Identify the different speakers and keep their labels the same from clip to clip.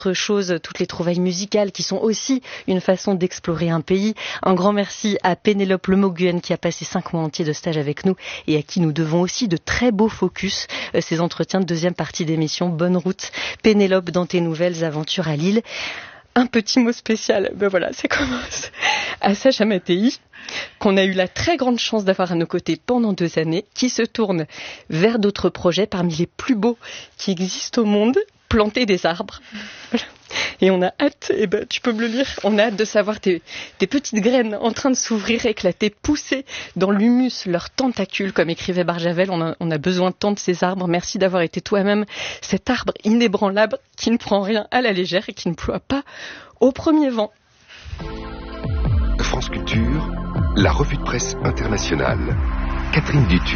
Speaker 1: Chose, toutes les trouvailles musicales qui sont aussi une façon d'explorer un pays. Un grand merci à Pénélope Lemoguen qui a passé 5 mois entiers de stage avec nous et à qui nous devons aussi de très beaux focus. Ces entretiens de deuxième partie d'émission. Bonne route Pénélope dans tes nouvelles aventures à Lille. Un petit mot spécial, ça commence à Sacha Mattei, qu'on a eu la très grande chance d'avoir à nos côtés pendant 2 années, qui se tourne vers d'autres projets parmi les plus beaux qui existent au monde. Planter des arbres. Voilà. Et on a hâte, tu peux me le lire, on a hâte de savoir tes petites graines en train de s'ouvrir, éclater, pousser dans l'humus, leurs tentacules, comme écrivait Barjavel. On a besoin de tant de ces arbres. Merci d'avoir été toi-même cet arbre inébranlable qui ne prend rien à la légère et qui ne ploie pas au premier vent.
Speaker 2: France Culture, la revue de presse internationale. Catherine Dutu.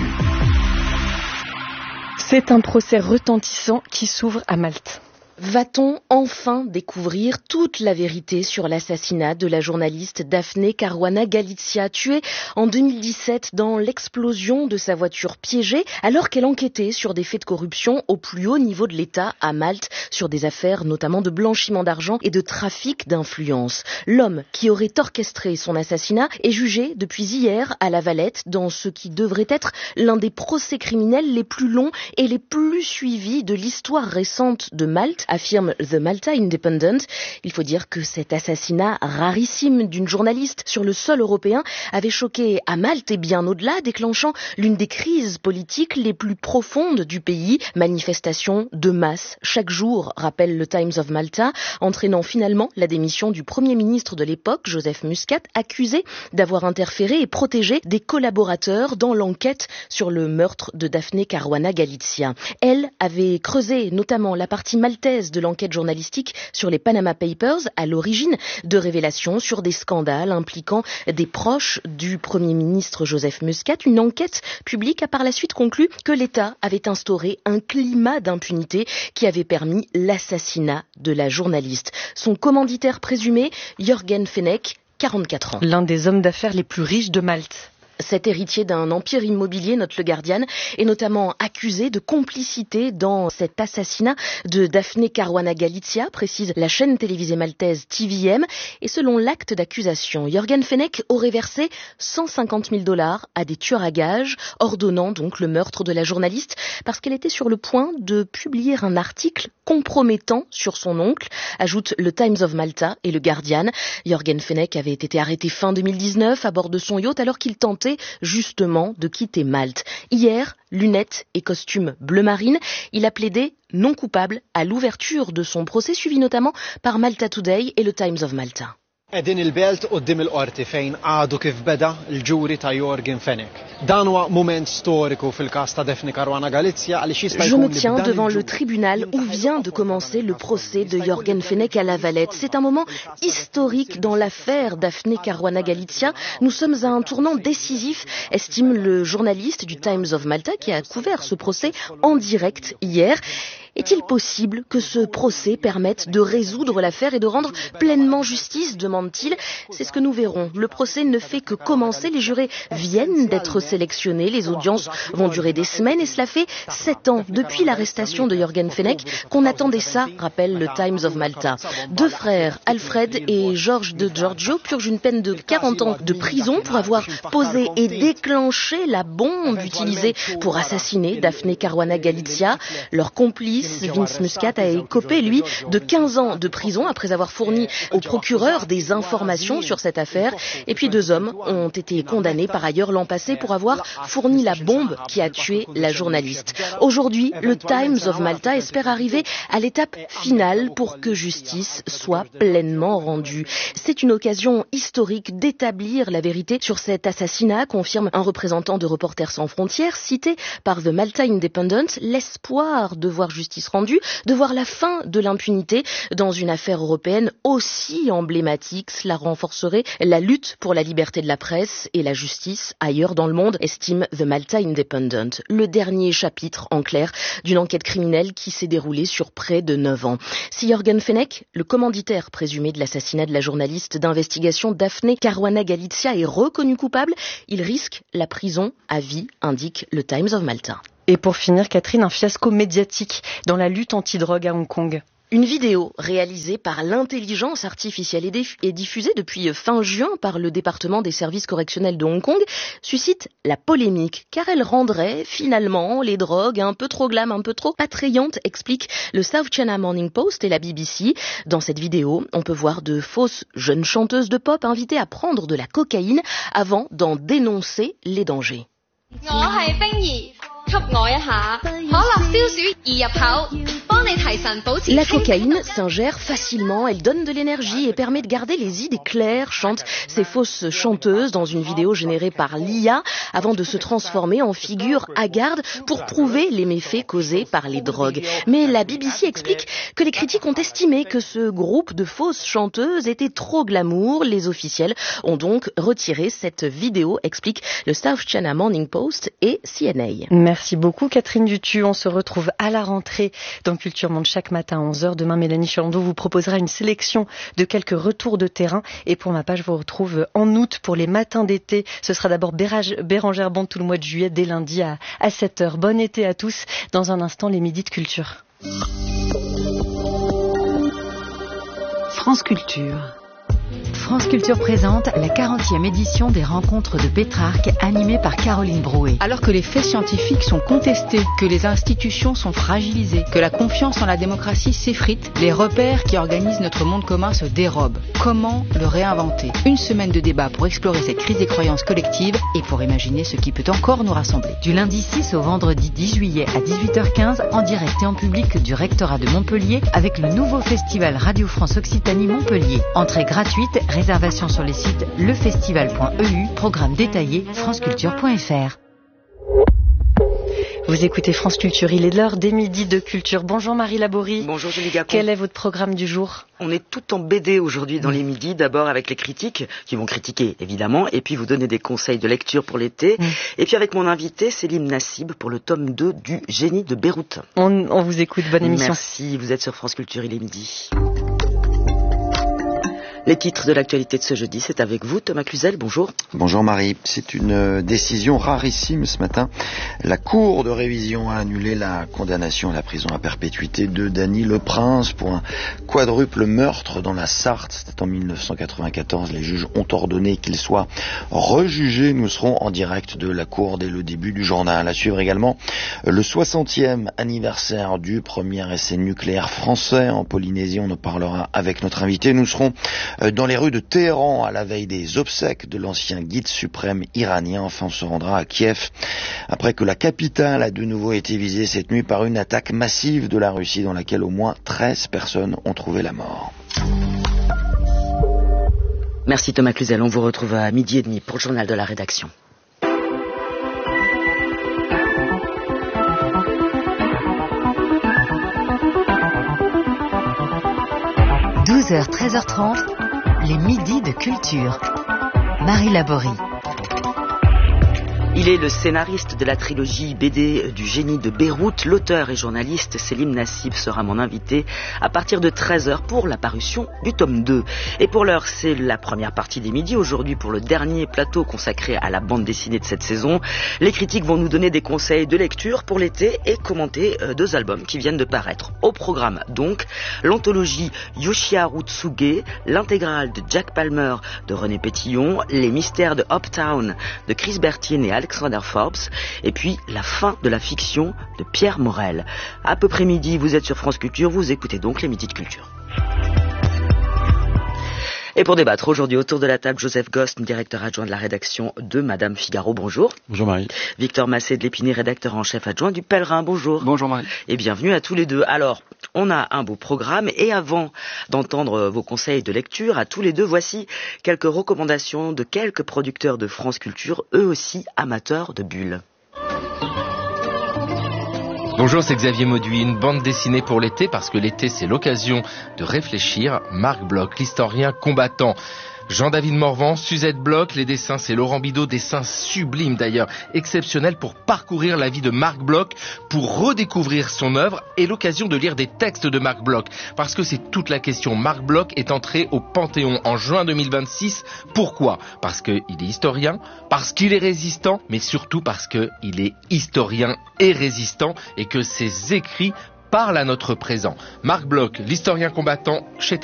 Speaker 1: C'est un procès retentissant qui s'ouvre à Malte.
Speaker 3: Va-t-on enfin découvrir toute la vérité sur l'assassinat de la journaliste Daphne Caruana Galizia, tuée en 2017 dans l'explosion de sa voiture piégée alors qu'elle enquêtait sur des faits de corruption au plus haut niveau de l'État à Malte, sur des affaires notamment de blanchiment d'argent et de trafic d'influence. L'homme qui aurait orchestré son assassinat est jugé depuis hier à La Valette dans ce qui devrait être l'un des procès criminels les plus longs et les plus suivis de l'histoire récente de Malte, affirme The Malta Independent. Il faut dire que cet assassinat rarissime d'une journaliste sur le sol européen avait choqué à Malte et bien au-delà, déclenchant l'une des crises politiques les plus profondes du pays. Manifestations de masse chaque jour, rappelle le Times of Malta, entraînant finalement la démission du Premier ministre de l'époque, Joseph Muscat, accusé d'avoir interféré et protégé des collaborateurs dans l'enquête sur le meurtre de Daphne Caruana Galizia. Elle avait creusé notamment la partie maltaise de l'enquête journalistique sur les Panama Papers, à l'origine de révélations sur des scandales impliquant des proches du Premier ministre Joseph Muscat. Une enquête publique a par la suite conclu que l'État avait instauré un climat d'impunité qui avait permis l'assassinat de la journaliste. Son commanditaire présumé, Jürgen Fenech, 44 ans.
Speaker 1: L'un des hommes d'affaires les plus riches de Malte.
Speaker 3: Cet héritier d'un empire immobilier, note le Guardian, est notamment accusé de complicité dans cet assassinat de Daphne Caruana Galizia, précise la chaîne télévisée maltaise TVM. Et selon l'acte d'accusation, Jürgen Fenech aurait versé $150,000 à des tueurs à gages, ordonnant donc le meurtre de la journaliste parce qu'elle était sur le point de publier un article compromettant sur son oncle, ajoute le Times of Malta et le Guardian. Jürgen Fenech avait été arrêté fin 2019 à bord de son yacht alors qu'il tentait justement de quitter Malte. Hier, lunettes et costume bleu marine, il a plaidé non coupable à l'ouverture de son procès suivi notamment par Malta Today et le Times of Malta.
Speaker 4: Qegħdin il-belt quddiem il-qorti fejn għadu kif beda l-ġuri ta' Jürgen Fenech. Dan huwa mument storiku fil-każ ta' Daphne Caruana Galizia għaliex jista'
Speaker 3: Je me tiens devant le tribunal où vient de commencer le procès de Jürgen Fenech à La Valette. C'est un moment historique dans l'affaire Daphne Caruana Galizia. Nous sommes à un tournant décisif, estime le journaliste du Times of Malta qui a couvert ce procès en direct hier. Est-il possible que ce procès permette de résoudre l'affaire et de rendre pleinement justice, demande-t-il. C'est ce que nous verrons. Le procès ne fait que commencer. Les jurés viennent d'être sélectionnés. Les audiences vont durer des semaines et cela fait 7 ans depuis l'arrestation de Jürgen Fenech qu'on attendait ça, rappelle le Times of Malta. 2 frères, Alfred et George de Giorgio, purgent une peine de 40 ans de prison pour avoir posé et déclenché la bombe utilisée pour assassiner Daphne Caruana Galizia. Leur complice, Vince Muscat, a écopé, lui, de 15 ans de prison après avoir fourni au procureur des informations sur cette affaire. Et puis 2 hommes ont été condamnés par ailleurs l'an passé pour avoir fourni la bombe qui a tué la journaliste. Aujourd'hui, le Times of Malta espère arriver à l'étape finale pour que justice soit pleinement rendue. C'est une occasion historique d'établir la vérité sur cet assassinat, confirme un représentant de Reporters sans frontières, cité par The Malta Independent. L'espoir de voir justice rendue, de voir la fin de l'impunité dans une affaire européenne aussi emblématique. Cela renforcerait la lutte pour la liberté de la presse et la justice ailleurs dans le monde, estime The Malta Independent. Le dernier chapitre, en clair, d'une enquête criminelle qui s'est déroulée sur près de 9 ans. Si Jürgen Fenech, le commanditaire présumé de l'assassinat de la journaliste d'investigation Daphne Caruana Galizia, est reconnu coupable, il risque la prison à vie, indique le Times of Malta.
Speaker 1: Et pour finir, Catherine, un fiasco médiatique dans la lutte anti-drogue à Hong Kong.
Speaker 3: Une vidéo réalisée par l'intelligence artificielle et diffusée depuis fin juin par le département des services correctionnels de Hong Kong suscite la polémique car elle rendrait finalement les drogues un peu trop glam, un peu trop attrayantes, explique le South China Morning Post et la BBC. Dans cette vidéo, on peut voir de fausses jeunes chanteuses de pop invitées à prendre de la cocaïne avant d'en dénoncer les dangers. La cocaïne s'ingère facilement, elle donne de l'énergie et permet de garder les idées claires, chantent ces fausses chanteuses dans une vidéo générée par l'IA avant de se transformer en figure hagarde pour prouver les méfaits causés par les drogues. Mais la BBC explique que les critiques ont estimé que ce groupe de fausses chanteuses était trop glamour. Les officiels ont donc retiré cette vidéo, explique le South China Morning Post et CNA.
Speaker 1: Merci beaucoup Catherine Dutu. On se retrouve à la rentrée dans Culture Monde chaque matin à 11h. Demain, Mélanie Chalandou vous proposera une sélection de quelques retours de terrain. Et pour ma part, je vous retrouve en août pour les matins d'été. Ce sera d'abord Bérangère Bond tout le mois de juillet, dès lundi à 7h. Bon été à tous. Dans un instant, les midis de culture.
Speaker 5: France Culture. France Culture présente la 40e édition des Rencontres de Pétrarque animée par Caroline Brouet.
Speaker 6: Alors que les faits scientifiques sont contestés, que les institutions sont fragilisées, que la confiance en la démocratie s'effrite, les repères qui organisent notre monde commun se dérobent. Comment le réinventer ? Une semaine de débat pour explorer cette crise des croyances collectives et pour imaginer ce qui peut encore nous rassembler.
Speaker 5: Du lundi 6 au vendredi 10 juillet à 18h15, en direct et en public du rectorat de Montpellier avec le nouveau festival Radio France Occitanie Montpellier. Entrée gratuite, réservation sur les sites lefestival.eu, programme détaillé franceculture.fr.
Speaker 1: Vous écoutez France Culture, il est l'heure des midis de culture. Bonjour Marie Laborie.
Speaker 7: Bonjour Julie Gacon.
Speaker 1: Quel est votre programme du jour ?
Speaker 7: On est tout en BD aujourd'hui dans les midis, d'abord avec les critiques, qui vont critiquer évidemment, et puis vous donner des conseils de lecture pour l'été, et puis avec mon invité Selim Nassib pour le tome 2 du Génie de Beyrouth.
Speaker 1: On vous écoute, bonne émission.
Speaker 7: Merci, vous êtes sur France Culture, il est midi. Les titres de l'actualité de ce jeudi, c'est avec vous, Thomas Cluzel, bonjour.
Speaker 8: Bonjour Marie, c'est une décision rarissime ce matin. La Cour de révision a annulé la condamnation à la prison à perpétuité de Dany Le Prince pour un quadruple meurtre dans la Sarthe. C'était en 1994, les juges ont ordonné qu'il soit rejugé. Nous serons en direct de la Cour dès le début du journal. À suivre également le 60e anniversaire du premier essai nucléaire français en Polynésie. On en parlera avec notre invité. Nous serons dans les rues de Téhéran à la veille des obsèques de l'ancien guide suprême iranien. Enfin, on se rendra à Kiev après que la capitale a de nouveau été visée cette nuit par une attaque massive de la Russie dans laquelle au moins 13 personnes ont trouvé la mort.
Speaker 7: Merci Thomas Cluzel, on vous retrouve à 12h30 pour le journal de la rédaction.
Speaker 5: – 12h, 13h30, les midis de culture. Marie Laborie.
Speaker 7: Il est le scénariste de la trilogie BD du Génie de Beyrouth. L'auteur et journaliste Selim Nassib sera mon invité à partir de 13h pour la parution du tome 2. Et pour l'heure, c'est la première partie des midis. Aujourd'hui, pour le dernier plateau consacré à la bande dessinée de cette saison, les critiques vont nous donner des conseils de lecture pour l'été et commenter 2 albums qui viennent de paraître. Au programme, donc, l'anthologie Yoshiharu Tsuge, l'intégrale de Jack Palmer de René Pétillon, les mystères de Uptown de Chris Bertine et Alexander Forbes, et puis la fin de la fiction de Pierre Morel. À peu près midi, vous êtes sur France Culture, vous écoutez donc les midis de culture. Et pour débattre aujourd'hui autour de la table, Joseph Gost, directeur adjoint de la rédaction de Madame Figaro, bonjour.
Speaker 9: Bonjour Marie.
Speaker 7: Victor Massé de l'Épinay, rédacteur en chef adjoint du Pèlerin, bonjour.
Speaker 9: Bonjour Marie.
Speaker 7: Et bienvenue à tous les deux. Alors, on a un beau programme et avant d'entendre vos conseils de lecture à tous les deux, voici quelques recommandations de quelques producteurs de France Culture, eux aussi amateurs de bulles.
Speaker 10: Bonjour, c'est Xavier Mauduit, une bande dessinée pour l'été, parce que l'été c'est l'occasion de réfléchir. Marc Bloch, l'historien combattant. Jean-David Morvan, Suzette Bloch, les dessins c'est Laurent Bidot, dessins sublimes d'ailleurs, exceptionnels pour parcourir la vie de Marc Bloch, pour redécouvrir son œuvre et l'occasion de lire des textes de Marc Bloch, parce que c'est toute la question. Marc Bloch est entré au Panthéon en juin 2026. Pourquoi ? Parce qu'il est historien, parce qu'il est résistant, mais surtout parce qu'il est historien et résistant et que ses écrits parle à notre présent. Marc Bloch, l'historien combattant chez